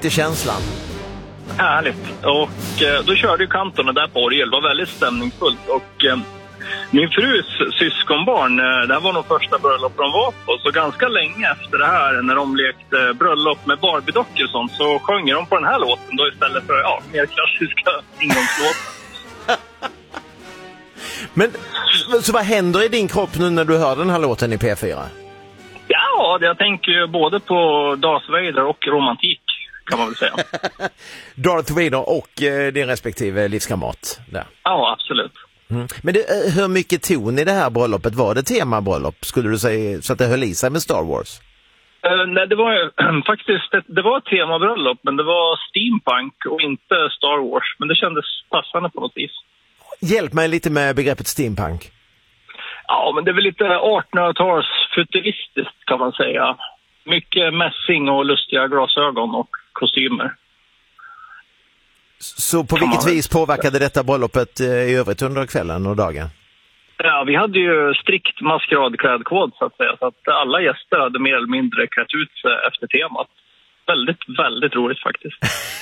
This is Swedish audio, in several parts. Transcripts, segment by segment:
är känslan? Härligt. Och då körde ju kantorna där på orgel. Det var väldigt stämningsfullt. Och min frus syskonbarn, det här var nog första bröllop de var på. Så ganska länge efter det här, när de lekte bröllop med Barbie-dockor och sånt, så sjöng de på den här låten då istället för mer klassiska ingångslåtar. Men så vad händer i din kropp nu när du hör den här låten i P4? Ja, jag tänker ju både på Darth Vader och romantik, kan man väl säga. Darth Vader och din respektive livskamrat där. Ja, absolut. Mm. Men hur mycket ton i det här bröllopet? Var det temabröllop, skulle du säga, så att det höll i sig med Star Wars? Nej, det var ju faktiskt det var ett temabröllop, men det var steampunk och inte Star Wars. Men det kändes passande på något vis. Hjälp mig lite med begreppet steampunk. Ja, men det är väl lite 1800-tals futuristiskt, kan man säga. Mycket mässing och lustiga glasögon och kostymer. Så på vilket vis påverkade detta bröllopet i övrigt under kvällen och dagen? Ja, vi hade ju strikt maskeradklädkod, så att säga. Så att alla gäster hade mer eller mindre klätt ut sig efter temat. Väldigt, väldigt roligt faktiskt.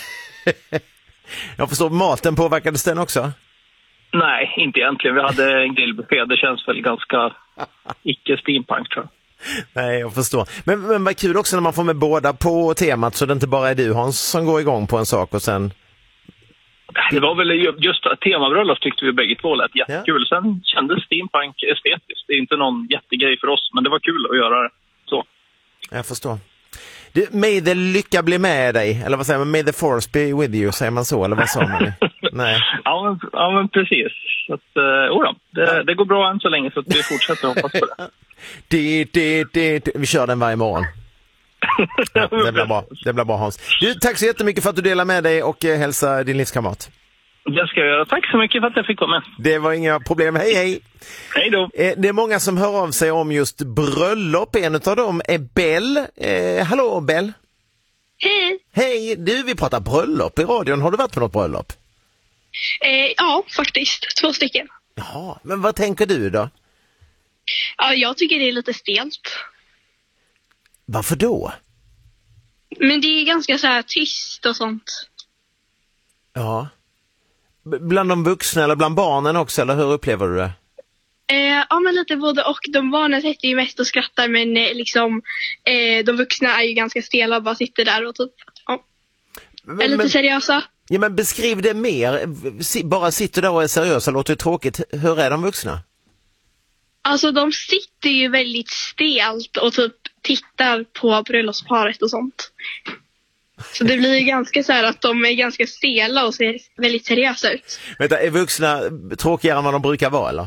Jag förstår, maten påverkades den också? Nej, inte egentligen. Vi hade en grillbuffé. Det känns väl ganska icke-steampunk, tror jag. Nej, jag förstår. Men vad kul också när man får med båda på temat, så det inte bara är du, Hans, som går igång på en sak och sen... Det var väl just temabröllop tyckte vi bägge två lät jättekul. Ja. Sen kändes steampunk estetiskt. Det är inte någon jättegrej för oss, men det var kul att göra det så. Jag förstår. Du, may the lycka bli med dig. Eller vad säger man? May the force be with you, säger man så? Eller vad sa man? Nej. Ja, men precis. Så att, det går bra än så länge, så att vi fortsätter hoppas på det. Vi kör den varje morgon. Ja, det blir bra, Hans. Du, tack så jättemycket för att du delar med dig och hälsa din livskamrat. Det ska jag göra. Tack så mycket för att jag fick komma med. Det var inga problem. Hej, hej. Hej då. Det är många som hör av sig om just bröllop. En av dem är Bell. Hallå, Bell. Hej. Hej. Du, vi pratar bröllop i radion. Har du varit på något bröllop? Ja, faktiskt. 2 stycken. Jaha, men vad tänker du då? Ja, jag tycker det är lite stelt. Varför då? Men det är ganska så här tyst och sånt. Ja. Bland de vuxna eller bland barnen också, eller hur upplever du det? Ja, men lite både och. De barnen sitter ju mest och skrattar, men liksom de vuxna är ju ganska stela och bara sitter där och typ, är lite seriösa. Ja, men beskriv det mer. Bara sitter där och är seriösa, låter det tråkigt. Hur är de vuxna? Alltså de sitter ju väldigt stelt och typ tittar på bröllopsparet och sånt. Så det blir ju ganska så här att de är ganska stela och ser väldigt seriösa ut. Vänta, är vuxna tråkigare än vad de brukar vara, eller?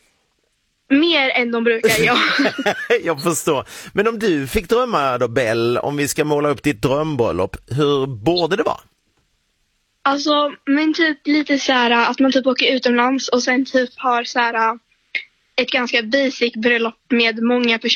Mer än de brukar, ja. Jag förstår. Men om du fick drömma då, Bell, om vi ska måla upp ditt drömbröllop, hur borde det vara? Alltså, men typ lite så här att man typ åker utomlands och sen typ har så här ett ganska basic bröllop med många personer